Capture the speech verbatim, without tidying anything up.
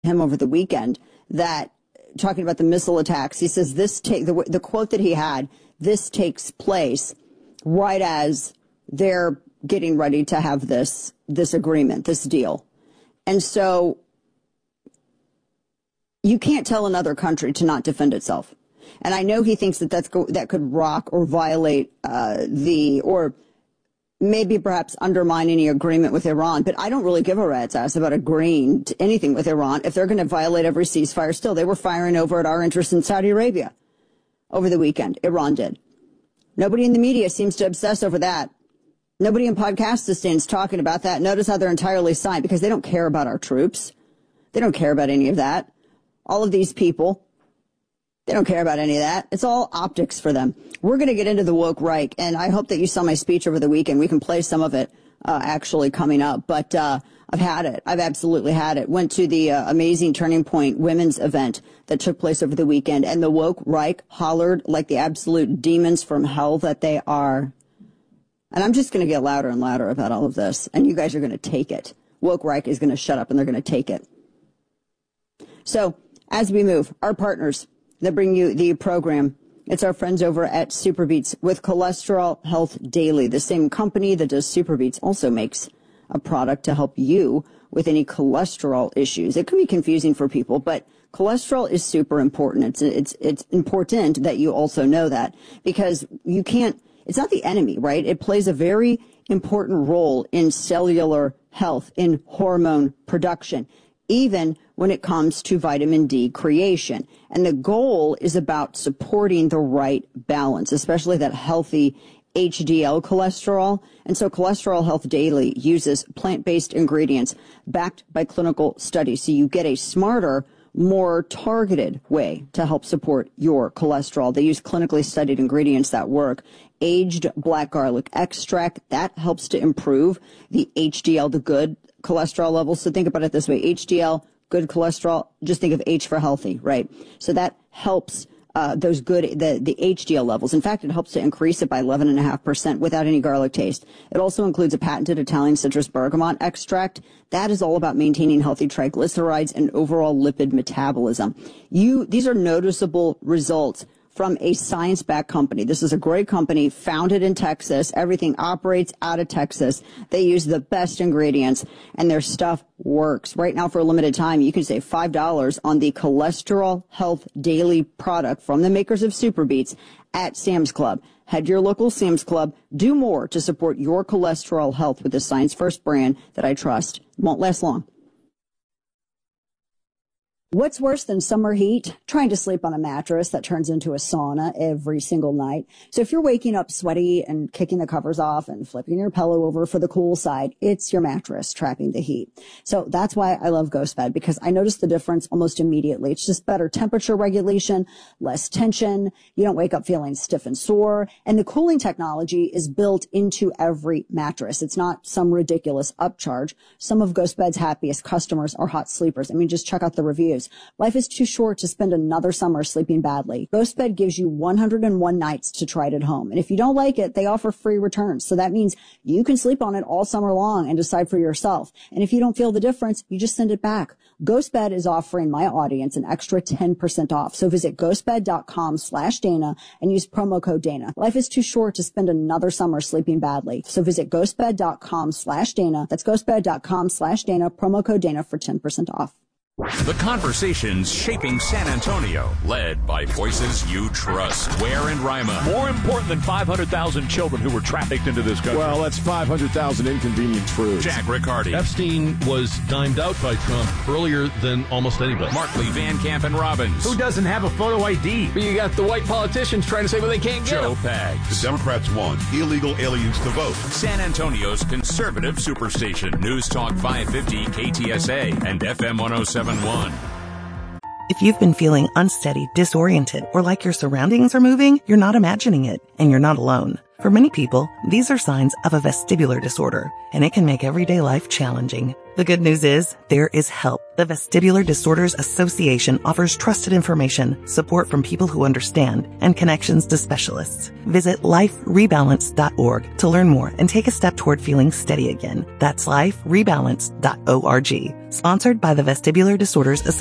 him over the weekend that talking about the missile attacks, he says this take the, the quote that he had, this takes place right as they're getting ready to have this, this agreement, this deal. And so you can't tell another country to not defend itself. And I know he thinks that that's go, that could rock or violate uh, the, or maybe perhaps undermine any agreement with Iran. But I don't really give a rat's ass about agreeing to anything with Iran if they're going to violate every ceasefire still. They were firing over at our interests in Saudi Arabia over the weekend. Iran did. Nobody in the media seems to obsess over that. Nobody in Podcastistan is talking about that. Notice how they're entirely silent because they don't care about our troops. They don't care about any of that. All of these people, they don't care about any of that. It's all optics for them. We're going to get into the woke Reich, and I hope that you saw my speech over the weekend. We can play some of it uh, actually coming up, but uh, I've had it. I've absolutely had it. Went to the uh, amazing Turning Point women's event that took place over the weekend, and the woke Reich hollered like the absolute demons from hell that they are. And I'm just going to get louder and louder about all of this, and you guys are going to take it. Woke Reich is going to shut up, and they're going to take it. So as we move, our partners that bring you the program, it's our friends over at Superbeats with Cholesterol Health Daily. The same company that does Superbeats also makes a product to help you with any cholesterol issues. It can be confusing for people, but cholesterol is super important. It's it's it's important that you also know that, because you can't, it's not the enemy, right? It plays a very important role in cellular health, in hormone production, even when it comes to vitamin D creation. And the goal is about supporting the right balance, especially that healthy H D L cholesterol. And so Cholesterol Health Daily uses plant-based ingredients backed by clinical studies. So you get a smarter, more targeted way to help support your cholesterol. They use clinically studied ingredients that work. Aged black garlic extract, that helps to improve the H D L, the good cholesterol levels. So think about it this way. H D L, good cholesterol, just think of H for healthy, right? So that helps uh, those good, the, the H D L levels. In fact, it helps to increase it by eleven point five percent without any garlic taste. It also includes a patented Italian citrus bergamot extract. That is all about maintaining healthy triglycerides and overall lipid metabolism. You, these are noticeable results from a science-backed company. This is a great company founded in Texas. Everything operates out of Texas. They use the best ingredients, and their stuff works. Right now, for a limited time, you can save five dollars on the Cholesterol Health Daily product from the makers of Superbeats at Sam's Club. Head to your local Sam's Club. Do more to support your cholesterol health with the Science First brand that I trust. It won't last long. What's worse than summer heat? Trying to sleep on a mattress that turns into a sauna every single night. So if you're waking up sweaty and kicking the covers off and flipping your pillow over for the cool side, it's your mattress trapping the heat. So that's why I love GhostBed, because I notice the difference almost immediately. It's just better temperature regulation, less tension. You don't wake up feeling stiff and sore. And the cooling technology is built into every mattress. It's not some ridiculous upcharge. Some of GhostBed's happiest customers are hot sleepers. I mean, just check out the reviews. Life is too short to spend another summer sleeping badly. GhostBed gives you one hundred one nights to try it at home. And if you don't like it, they offer free returns. So that means you can sleep on it all summer long and decide for yourself. And if you don't feel the difference, you just send it back. GhostBed is offering my audience an extra ten percent off. So visit ghostbed.com slash Dana and use promo code Dana. Life is too short to spend another summer sleeping badly. So visit ghostbed.com slash Dana. That's ghostbed.com slash Dana, promo code Dana for ten percent off. The conversations shaping San Antonio, led by voices you trust. Ware and Rima. More important than five hundred thousand children who were trafficked into this country. Well, that's five hundred thousand inconvenient truths. Jack Riccardi. Epstein was dimed out by Trump earlier than almost anybody. Markley, Van Camp, and Robbins. Who doesn't have a photo I D? But you got the white politicians trying to say, well, they can't get Joe them. Pags. The Democrats want illegal aliens to vote. San Antonio's conservative superstation. News Talk five fifty K T S A and F M one oh seven point one. If you've been feeling unsteady, disoriented, or like your surroundings are moving, you're not imagining it, and you're not alone. For many people, these are signs of a vestibular disorder, and it can make everyday life challenging. The good news is there is help. The Vestibular Disorders Association offers trusted information, support from people who understand, and connections to specialists. Visit life rebalance dot org to learn more and take a step toward feeling steady again. That's life rebalance dot org. Sponsored by the Vestibular Disorders Association.